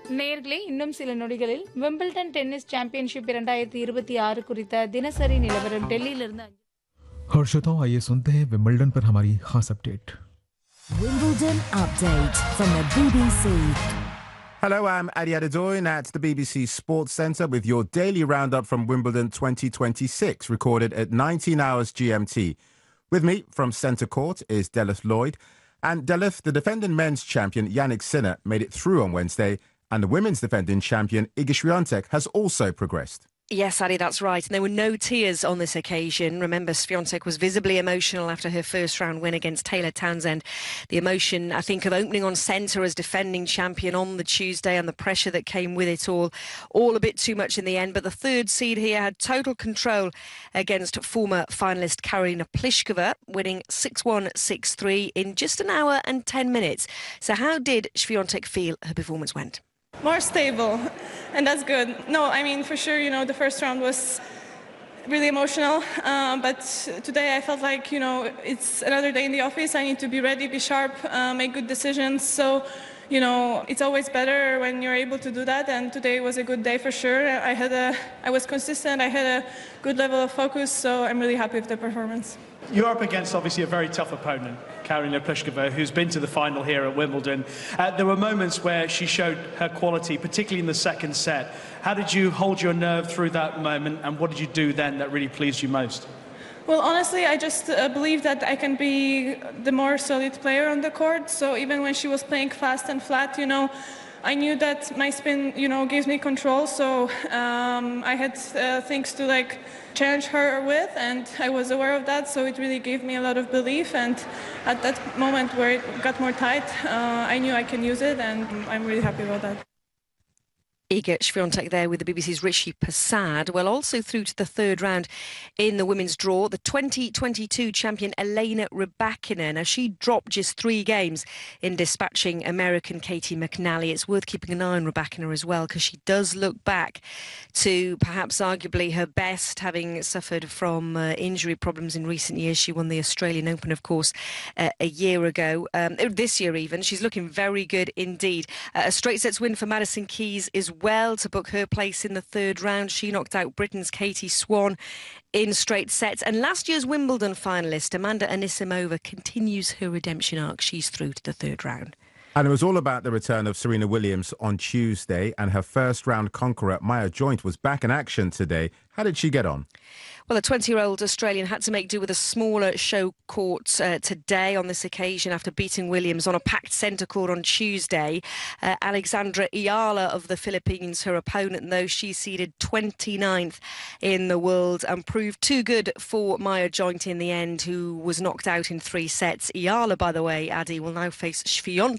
நேயர்களே, இன்னும் சில நொடிகளில் விம்பிள்டன் டென்னிஸ் சாம்பியன்ஷிப் 2026 குறித்த தினசரி நிலவரம் டெல்லியிலிருந்து हर्षिताओं, आइए सुनते हैं विंबलडन पर हमारी खास update. Wimbledon update from the BBC. Hello, I'm Adi Adedoyin at the BBC Sports Centre with your daily roundup from Wimbledon 2026, recorded at 19 hours GMT. With me from Centre Court is Delith Lloyd. And Delith, the defending men's champion Yannick Sinner made it through on Wednesday, and the women's defending champion Iga Swiatek has also progressed. Yes, Adi, that's right. And there were no tears on this occasion. Remember, Swiatek was visibly emotional after her first round win against Taylor Townsend. The emotion, I think, of opening on centre as defending champion on the Tuesday and the pressure that came with it all a bit too much in the end. But the third seed here had total control against former finalist Karolina Pliskova, winning 6-1, 6-3 in just an hour and 10 minutes. So how did Swiatek feel her performance went? More stable, and that's good. No, I mean, for sure, the first round was really emotional, but today I felt like, it's another day in the office. I need to be ready, be sharp, make good decisions. So, it's always better when you're able to do that, and today was a good day for sure. I was consistent, I had a good level of focus, so I'm really happy with the performance. You're up against, obviously, a very tough opponent, Karolina Pliskova, who's been to the final here at Wimbledon. There were moments where she showed her quality, particularly in the second set. How did you hold your nerve through that moment, and what did you do then that really pleased you most? Well, honestly, I just believe that I can be the more solid player on the court. So even when she was playing fast and flat, I knew that my spin, gives me control. So I had things to challenge her with, and I was aware of that. So it really gave me a lot of belief. And at that moment where it got more tight, I knew I can use it, and I'm really happy about that. Iga Swiatek there with the BBC's Richie Passad. Well, also through to the third round in the women's draw, the 2022 champion Elena Rybakina. Now, she dropped just 3 games in dispatching American Katie McNally. It's worth keeping an eye on Rybakina as well, because she does look back to perhaps arguably her best, having suffered from injury problems in recent years. She won the Australian Open, of course, a year ago. This year even. She's looking very good indeed. A straight sets win for Madison Keys is well to book her place in the third round. She knocked out Britain's Katie Swan in straight sets. And last year's Wimbledon finalist, Amanda Anisimova, continues her redemption arc. She's through to the third round. And it was all about the return of Serena Williams on Tuesday, and her first round conqueror, Maya Joint, was back in action today. How did she get on? Well, the 20-year-old Australian had to make do with a smaller show court today on this occasion after beating Williams on a packed centre court on Tuesday. Alexandra Ayala of the Philippines, her opponent, though, she seeded 29th in the world and proved too good for Maya Joint in the end, who was knocked out in 3 sets. Ayala, by the way, Adi, will now face Swiatek